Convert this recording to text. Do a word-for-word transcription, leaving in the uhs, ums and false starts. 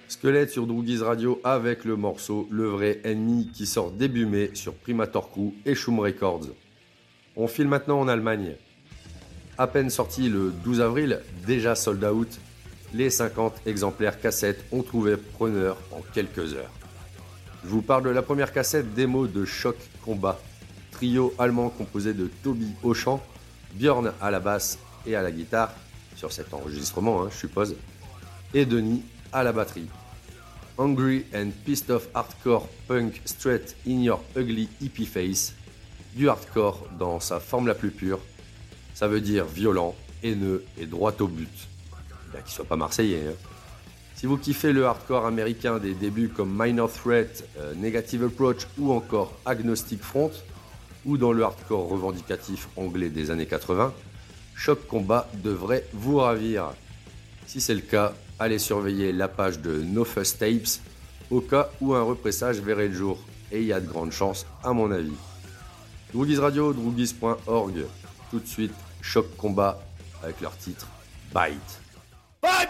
Squelette sur Droogies Radio avec le morceau Le Vrai Ennemi qui sort début mai sur Primator Crew et Shum Records. On file maintenant en Allemagne. À peine sorti le douze avril, déjà sold out, les cinquante exemplaires cassettes ont trouvé preneur en quelques heures. Je vous parle de la première cassette démo de Choc Combat, trio allemand composé de Toby au chant, Björn à la basse et à la guitare, sur cet enregistrement hein, je suppose, et Denis à la batterie. Angry and pissed off hardcore punk straight in your ugly hippie face, du hardcore dans sa forme la plus pure, ça veut dire violent, haineux et droit au but. Bien qu'il soit pas marseillais. Hein. Si vous kiffez le hardcore américain des débuts comme Minor Threat, euh, Negative Approach ou encore Agnostic Front, ou dans le hardcore revendicatif anglais des années quatre-vingts, Choc Combat devrait vous ravir. Si c'est le cas, allez surveiller la page de No Fuss Tapes au cas où un repressage verrait le jour. Et il y a de grandes chances à mon avis. Droogies Radio, droogies point org. Tout de suite, Choc Combat avec leur titre Bite. Bite